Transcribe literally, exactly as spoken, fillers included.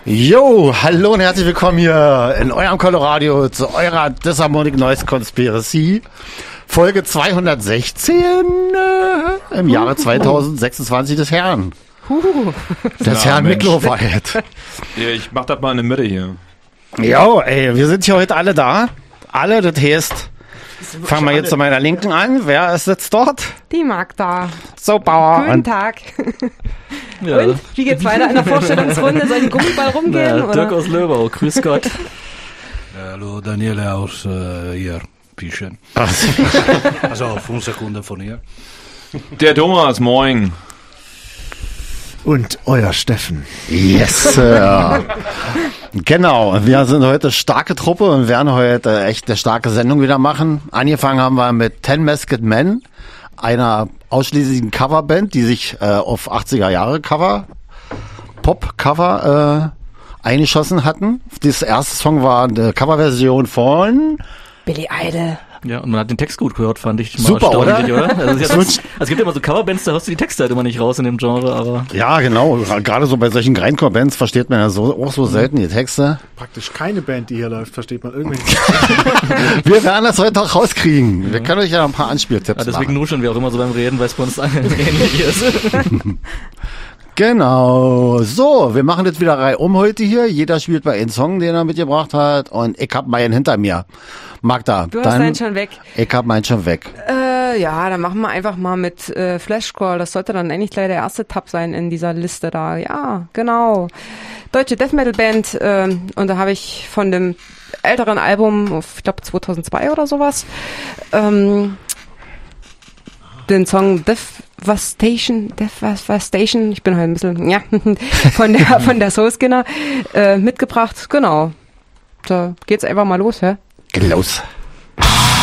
Jo, hallo und herzlich willkommen hier in eurem Coloradio zu eurer Disharmonic Noise Conspiracy. Folge zweihundertsechzehn äh, im Jahre zweitausendsechsundzwanzig des Herrn. Huh. Des Herrn Miklowald. Ja, ich mach das mal in der Mitte hier. Jo, ey, wir sind hier heute alle da. Alle, das heißt, fangen wir jetzt zu meiner Linken an. Wer ist jetzt dort? Die Magda. So, Bauer. Guten Tag. Ja. Und, wie geht's weiter in der Vorstellungsrunde? Soll die Gummiball rumgehen? Na, Dirk aus Löbau, grüß Gott. Hallo, Daniele aus äh, hier, Pieschen. Also fünf Sekunden von hier. Der Thomas, moin. Und euer Steffen. Yes, Sir. Genau, wir sind heute starke Truppe und werden heute echt eine starke Sendung wieder machen. Angefangen haben wir mit Ten Masked Men, einer ausschließlichen Coverband, die sich äh, auf achtziger Jahre Cover, Pop-Cover äh, eingeschossen hatten. Das erste Song war eine Coverversion von Billy Idol. Ja, und man hat den Text gut gehört, fand ich. Mal super, oder? oder? Also, es, also es gibt immer so Coverbands, da hörst du die Texte halt immer nicht raus in dem Genre, aber... Ja, genau. Gerade so bei solchen Grindcore-Bands versteht man ja so, auch so selten die Texte. Praktisch keine Band, die hier läuft, versteht man irgendwie. Wir werden das heute auch rauskriegen. Wir können euch ja noch ein paar Anspieltipps ja, deswegen machen. nuscheln wir auch immer so beim Reden, weil es bei uns ähnlich ist. Genau. So, wir machen jetzt wieder Reihe um heute hier. Jeder spielt bei einem Song, den er mitgebracht hat. Und ich hab meinen hinter mir. Magda, du hast dann, deinen schon weg. Ich hab meinen schon weg. Äh, ja, dann machen wir einfach mal mit äh, Flashcore. Das sollte dann eigentlich gleich der erste Tab sein in dieser Liste da. Ja, genau. Deutsche Death Metal Band. Äh, und da habe ich von dem älteren Album, ich glaube zweitausendzwei oder sowas, ähm, den Song Devastation, Devastation, ich bin halt ein bisschen, ja, von der, von der Soul Skinner, äh, mitgebracht. Genau. Da geht's einfach mal los, hä? Los.